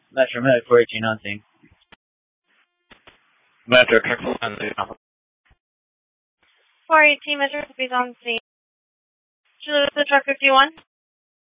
Metro Med 418 on scene. Metro Truck on scene. 418 Metro is on scene. Should the truck 51?